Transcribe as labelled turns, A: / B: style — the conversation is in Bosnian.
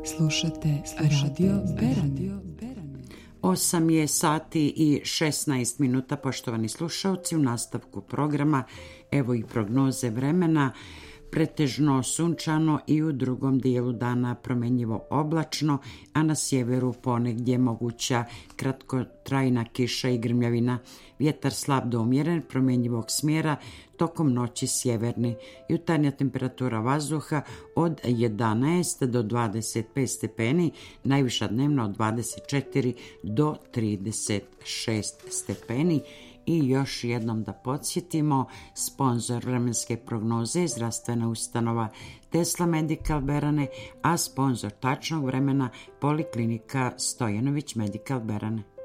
A: Slušate Radio Beranje.
B: 8 je sati i 16 minuta, poštovani slušalci. U nastavku programa evo i prognoze vremena. Pretežno sunčano i u drugom dijelu dana promjenjivo oblačno, a na sjeveru ponegdje moguća kratkotrajna kiša i grmljavina. Vjetar slab do umjeren, promjenjivog smjera, tokom noći sjeverni. Jutarnja temperatura vazduha od 11 do 25 stepeni, najviša dnevna od 24 do 36 stepeni. I još jednom da podsjetimo, sponzor vremenske prognoze je zdravstvena ustanova Tesla Medical Berane, a sponzor tačnog vremena Poliklinika Stojanović Medical Berane.